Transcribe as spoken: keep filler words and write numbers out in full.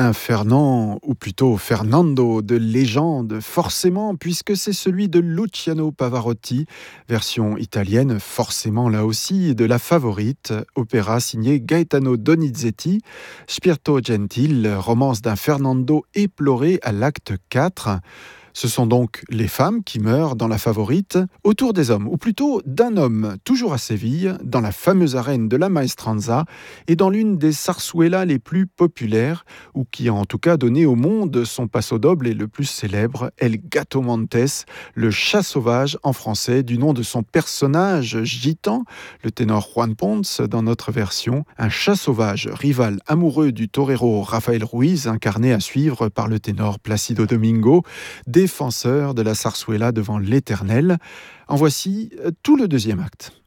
Un Fernand, ou plutôt Fernando de légende, forcément, puisque c'est celui de Luciano Pavarotti, version italienne, forcément là aussi, de La Favorite, opéra signé Gaetano Donizetti, Spirito Gentil, romance d'un Fernando éploré à l'acte quatre. Ce sont donc les femmes qui meurent dans La Favorite autour des hommes, ou plutôt d'un homme, toujours à Séville, dans la fameuse arène de la Maestranza et dans l'une des zarzuelas les plus populaires, ou qui a en tout cas donné au monde son passo doble et le plus célèbre, El Gato Montes, le chat sauvage en français, du nom de son personnage gitan, le ténor Juan Ponce dans notre version, un chat sauvage rival amoureux du torero Rafael Ruiz, incarné à suivre par le ténor Placido Domingo, défenseur de la zarzuela devant l'Éternel. En voici tout le deuxième acte.